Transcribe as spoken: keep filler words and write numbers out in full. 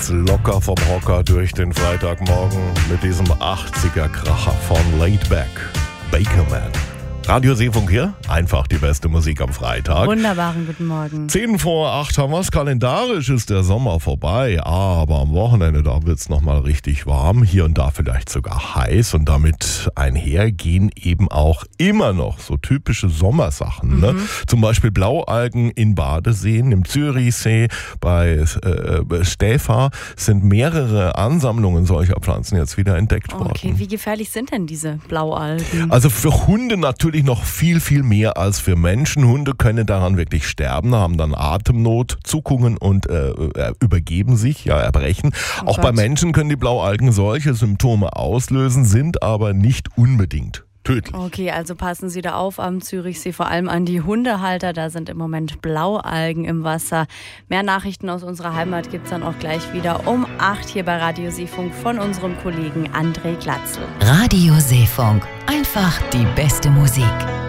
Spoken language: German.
geht's locker vom Hocker durch den Freitagmorgen mit diesem achtziger-Kracher von Laidback, Bakerman. Radio Seefunk hier, einfach die beste Musik am Freitag. Wunderbaren guten Morgen. Zehn vor acht haben wir's, kalendarisch ist der Sommer vorbei, aber am Wochenende, da wird's nochmal richtig warm, hier und da vielleicht sogar heiß und damit einhergehen eben auch immer noch so typische Sommersachen. Mhm. Ne? Zum Beispiel Blaualgen in Badeseen, im Zürichsee, bei äh, Stäfa sind mehrere Ansammlungen solcher Pflanzen jetzt wieder entdeckt worden. Okay, wie gefährlich sind denn diese Blaualgen? Also für Hunde natürlich noch viel, viel mehr als für Menschen. Hunde können daran wirklich sterben, haben dann Atemnot, Zuckungen und äh, übergeben sich, ja, erbrechen. Oh Auch Gott. Bei Menschen können die Blaualgen solche Symptome auslösen, sind aber nicht unbedingt tödlich. Okay, also passen Sie da auf am Zürichsee, vor allem an die Hundehalter. Da sind im Moment Blaualgen im Wasser. Mehr Nachrichten aus unserer Heimat gibt es dann auch gleich wieder um acht hier bei Radio Seefunk von unserem Kollegen André Glatzel. Radio Seefunk. Einfach die beste Musik.